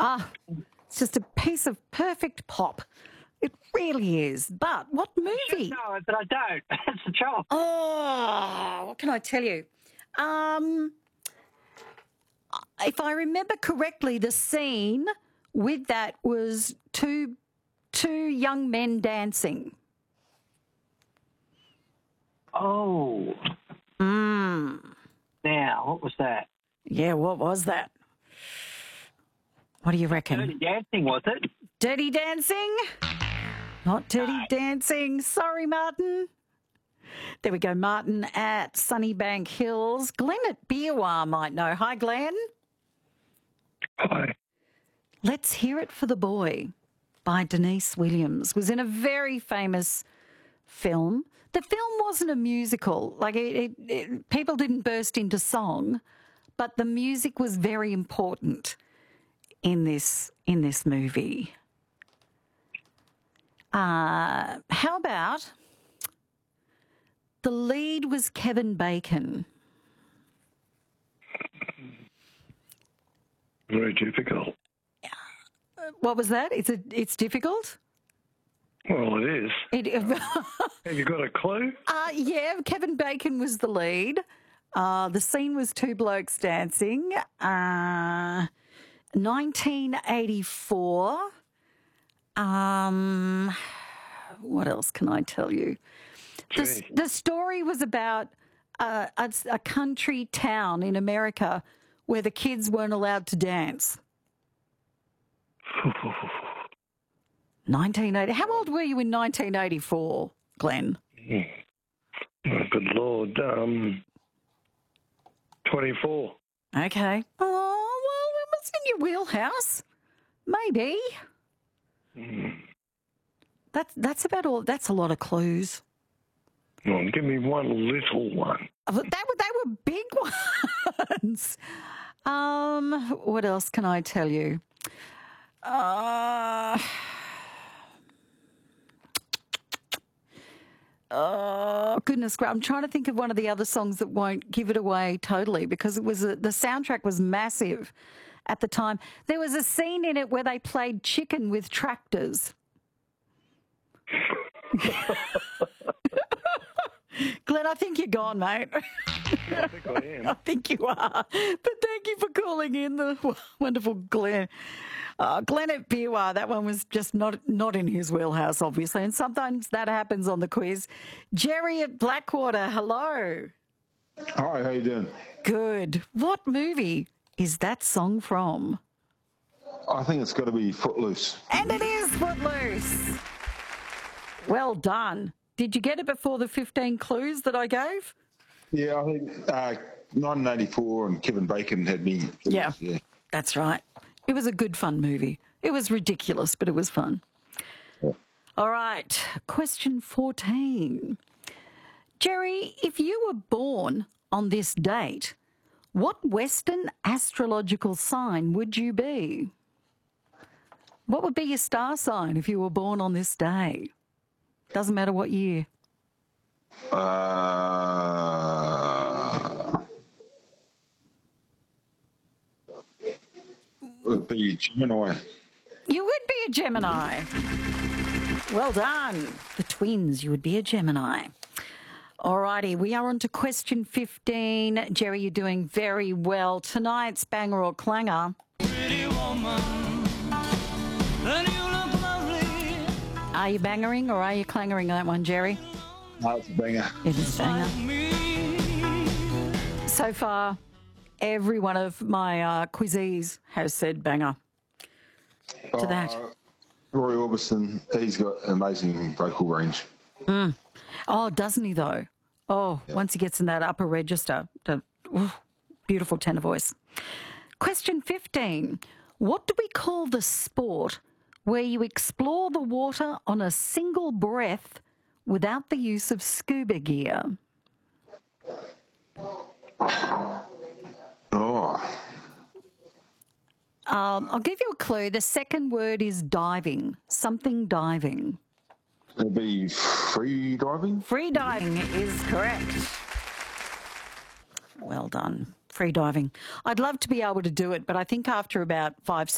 It's just a piece of perfect pop. It really is. But what movie? I should know it, but I don't. That's the trouble. Oh, what can I tell you? If I remember correctly, the scene with that was two young men dancing. Oh. Now, what was that? Yeah, what was that? What do you reckon? Dirty Dancing, was it? Dirty Dancing? Not Dirty Dancing. Sorry, Martin. There we go, Martin at Sunnybank Hills. Glenn at Biawar might know. Hi, Glenn. Hi. Let's Hear It for the Boy by Denise Williams. Was in a very famous film. The film wasn't a musical. Like, people didn't burst into song, but the music was very important in this movie. How about the lead was Kevin Bacon? Very difficult. What was that? It's difficult? Well, it is. Have you got a clue? Yeah, Kevin Bacon was the lead. The scene was two blokes dancing. 1984. What else can I tell you? The story was about a country town in America where the kids weren't allowed to dance. 1980. How old were you in 1984, Glenn? Oh, good Lord. 24. Okay. Oh, well, it was in your wheelhouse. Maybe. That's about all. That's a lot of clues. Well, give me one little one. They were big ones. What else can I tell you? Oh, goodness, I'm trying to think of one of the other songs that won't give it away totally, because it was the soundtrack was massive at the time. There was a scene in it where they played chicken with tractors. Glenn, I think you're gone, mate. I think I am. I think you are. But thank you for calling in, the wonderful Glenn. Glenn at Biawar, that one was just not in his wheelhouse, obviously, and sometimes that happens on the quiz. Jerry at Blackwater, hello. Hi, how you doing? Good. What movie is that song from? I think it's got to be Footloose. And it is Footloose. Well done. Did you get it before the 15 clues that I gave? Yeah, I think 1984 and Kevin Bacon had me. Yeah, that's right. It was a good, fun movie. It was ridiculous, but it was fun. Yeah. All right, question 14. Jerry, if you were born on this date, what Western astrological sign would you be? What would be your star sign if you were born on this day? Doesn't matter what year. Would be Gemini. You would be a Gemini. Well done. The twins, you would be a Gemini. All righty, we are on to question 15. Jerry, you're doing very well. Tonight's banger or clanger. Pretty woman, and you look lovely. Are you bangering or are you clangering that one, Jerry? No, it's a banger. It is a banger. So far, every one of my quizzes has said banger to that. Roy Orbison, he's got amazing vocal range. Oh, doesn't he, though? Oh, yeah. Once he gets in that upper register, beautiful tenor voice. Question 15. What do we call the sport where you explore the water on a single breath without the use of scuba gear? I'll give you a clue. The second word is diving. Something diving. It'll be free diving? Free diving is correct. Well done. Free diving. I'd love to be able to do it, but I think after about 5 seconds,